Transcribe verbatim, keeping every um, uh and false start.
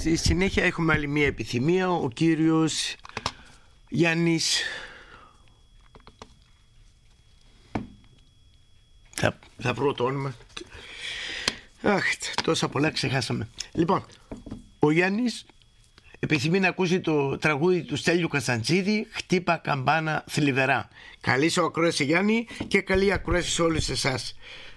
Στη συνέχεια έχουμε άλλη μία επιθυμία. Ο κύριος Γιάννης, θα, θα βρω το όνομα. Αχ, τόσα πολλά ξεχάσαμε. Λοιπόν, ο Γιάννης επιθυμεί να ακούσει το τραγούδι του Στέλιου Καζαντζίδη, «Χτύπα καμπάνα θλιβερά». Καλή σου ακρόαση, Γιάννη, και καλή ακρόαση σε όλους εσάς.